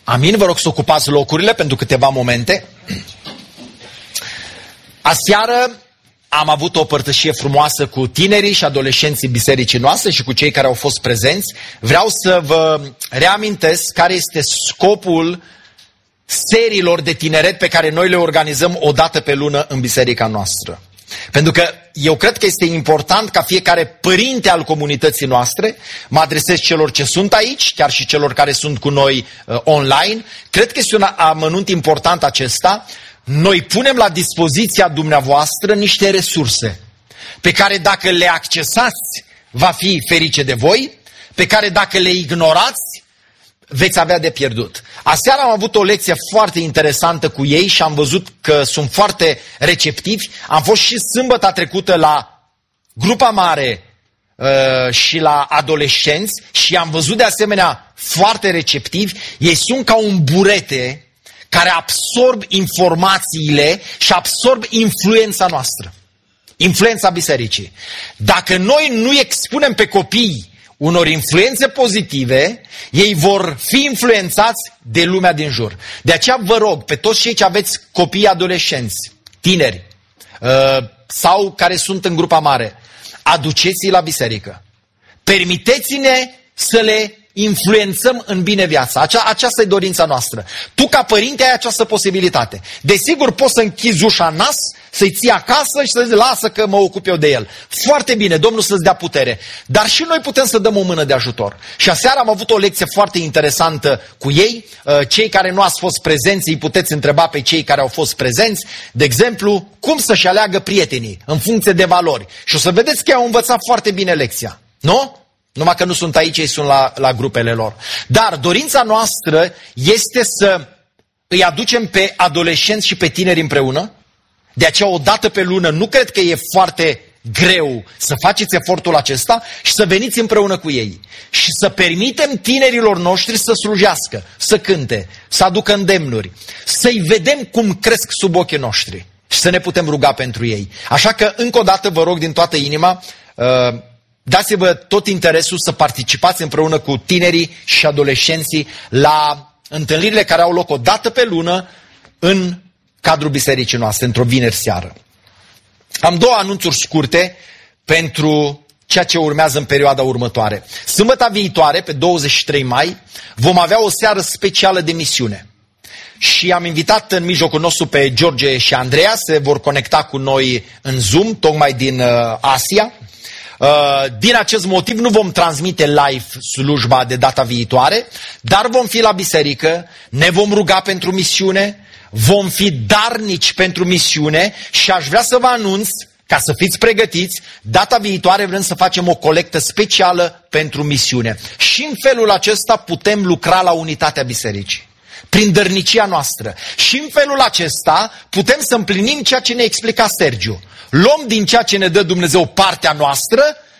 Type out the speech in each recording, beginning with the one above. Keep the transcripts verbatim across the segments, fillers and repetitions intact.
Amin, vă rog să ocupați locurile pentru câteva momente. Aseară am avut o părtășie frumoasă cu tinerii și adolescenții bisericii noastre și cu cei care au fost prezenți. Vreau să vă reamintesc care este scopul seriilor de tineret pe care noi le organizăm o dată pe lună în biserica noastră. Pentru că eu cred că este important ca fiecare părinte al comunității noastre, mă adresez celor ce sunt aici, chiar și celor care sunt cu noi uh, online, cred că este un amănunt important acesta. Noi punem la dispoziția dumneavoastră niște resurse pe care dacă le accesați va fi ferice de voi, pe care dacă le ignorați veți avea de pierdut. Aseară am avut o lecție foarte interesantă cu ei și am văzut că sunt foarte receptivi. Am fost și sâmbătă trecută la grupa mare uh, și la adolescenți și am văzut de asemenea foarte receptivi. Ei sunt ca un burete care absorb informațiile și absorb influența noastră, influența bisericii. Dacă noi nu expunem pe copii unor influențe pozitive, ei vor fi influențați de lumea din jur. De aceea vă rog, pe toți cei ce aveți copii adolescenți, tineri, sau care sunt în grupa mare, aduceți-i la biserică. Permiteți-ne să le influențăm în bine viața. Acea, aceasta e dorința noastră. Tu ca părinte ai această posibilitate. Desigur poți să închizi ușa în nas, să-i ții acasă și să zici, lasă că mă ocup eu de el. Foarte bine, Domnul să-ți dea putere. Dar și noi putem să dăm o mână de ajutor. Și aseară am avut o lecție foarte interesantă cu ei. Cei care nu ați fost prezenți, îi puteți întreba pe cei care au fost prezenți. De exemplu, cum să-și aleagă prietenii în funcție de valori. Și o să vedeți că au învățat foarte bine lecția. Nu? Numai că nu sunt aici, ei sunt la, la grupele lor. Dar dorința noastră este să îi aducem pe adolescenți și pe tineri împreună. De aceea o dată pe lună nu cred că e foarte greu să faceți efortul acesta și să veniți împreună cu ei. Și să permitem tinerilor noștri să slujească, să cânte, să aducă îndemnuri, să-i vedem cum cresc sub ochii noștri și să ne putem ruga pentru ei. Așa că încă o dată vă rog din toată inima, uh, dați-vă tot interesul să participați împreună cu tinerii și adolescenții la întâlnirile care au loc o dată pe lună în cadrul bisericii noastre, într-o vineri seară. Am două anunțuri scurte pentru ceea ce urmează în perioada următoare. Sâmbătă viitoare, pe douăzeci și trei mai, vom avea o seară specială de misiune. Și am invitat în mijlocul nostru pe George și Andreea, se vor conecta cu noi în Zoom, tocmai din uh, Asia. Din acest motiv nu vom transmite live slujba de data viitoare, dar vom fi la biserică, ne vom ruga pentru misiune, vom fi darnici pentru misiune și aș vrea să vă anunț, ca să fiți pregătiți, data viitoare vrem să facem o colectă specială pentru misiune. Și în felul acesta putem lucra la unitatea bisericii, prin dărnicia noastră. Și în felul acesta putem să împlinim ceea ce ne explica Sergiu. Luăm din ceea ce ne dă Dumnezeu partea noastră,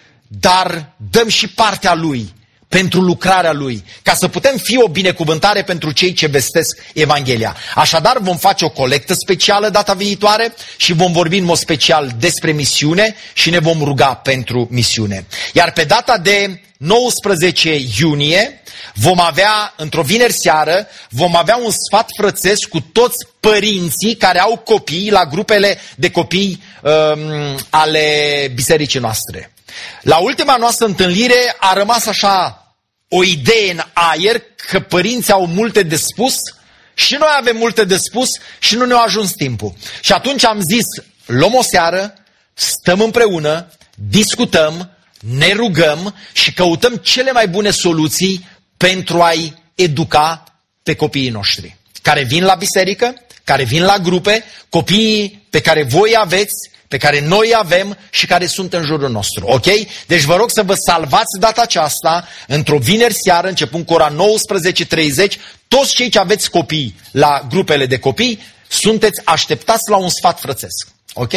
dar dăm și partea Lui, pentru lucrarea Lui, ca să putem fi o binecuvântare pentru cei ce vestesc Evanghelia. Așadar vom face o colectă specială data viitoare și vom vorbi în mod special despre misiune și ne vom ruga pentru misiune. Iar pe data de nouăsprezece iunie vom avea, într-o vineri seară, vom avea un sfat frățesc cu toți părinții care au copii la grupele de copii um, ale bisericii noastre. La ultima noastră întâlnire a rămas așa o idee în aer că părinții au multe de spus și noi avem multe de spus și nu ne-a ajuns timpul. Și atunci am zis, luăm o seară, stăm împreună, discutăm, ne rugăm și căutăm cele mai bune soluții pentru a-i educa pe copiii noștri, care vin la biserică, care vin la grupe, copiii pe care voi aveți, pe care noi avem și care sunt în jurul nostru, ok? Deci vă rog să vă salvați data aceasta, într-o vineri seară, începând cu ora nouăsprezece treizeci, toți cei ce aveți copii la grupele de copii, sunteți așteptați la un sfat frățesc, ok?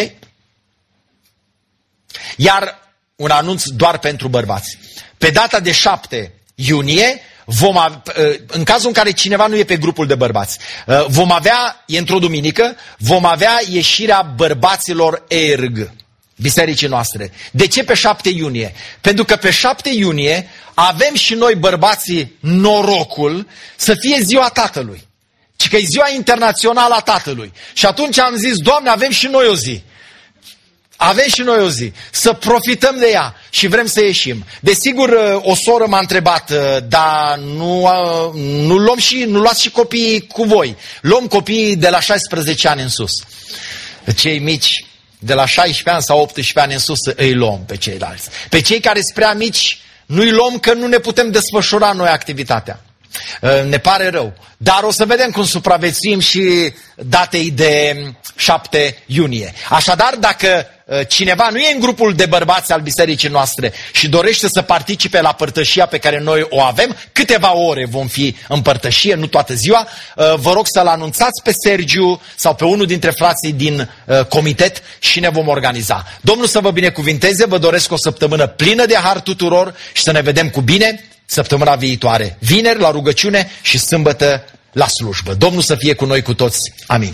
Iar un anunț doar pentru bărbați. Pe data de șapte iunie, vom avea, în cazul în care cineva nu e pe grupul de bărbați, vom avea, e într-o duminică, vom avea ieșirea bărbaților E R G. bisericii noastre. De ce pe șapte iunie? Pentru că pe șapte iunie avem și noi, bărbații, norocul să fie ziua Tatălui. Și că e ziua internațională a Tatălui. Și atunci am zis, Doamne, avem și noi o zi. Avem și noi o zi. Să profităm de ea și vrem să ieșim. Desigur, o soră m-a întrebat, dar nu, nu, luăm și, nu luați și copiii cu voi. Luăm copiii de la șaisprezece ani în sus. Cei mici, de la șaisprezece ani sau optsprezece ani în sus, îi luăm pe ceilalți. Pe cei care sunt prea mici, nu-i luăm că nu ne putem desfășura noi activitatea. Ne pare rău. Dar o să vedem cum supraviețuim și datei de șapte iunie. Așadar, dacă cineva nu e în grupul de bărbați al bisericii noastre și dorește să participe la părtășia pe care noi o avem, câteva ore vom fi în părtășie, nu toată ziua, vă rog să-l anunțați pe Sergiu sau pe unul dintre frații din comitet și ne vom organiza. Domnul să vă binecuvinteze, vă doresc o săptămână plină de har tuturor și să ne vedem cu bine săptămâna viitoare, vineri la rugăciune și sâmbătă la slujbă. Domnul să fie cu noi cu toți. Amin.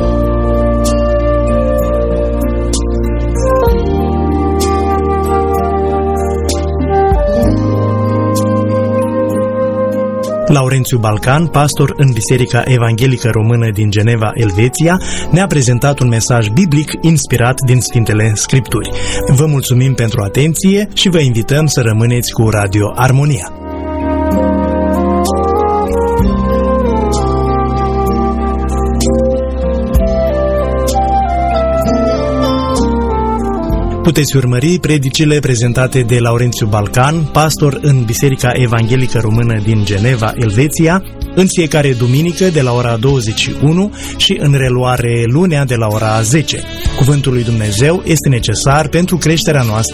Laurențiu Balcan, pastor în Biserica Evanghelică Română din Geneva, Elveția, ne-a prezentat un mesaj biblic inspirat din Sfintele Scripturi. Vă mulțumim pentru atenție și vă invităm să rămâneți cu Radio Armonia. Puteți urmări predicile prezentate de Laurențiu Balcan, pastor în Biserica Evanghelică Română din Geneva, Elveția, în fiecare duminică de la ora douăzeci și unu și în reluare lunea de la ora zece. Cuvântul lui Dumnezeu este necesar pentru creșterea noastră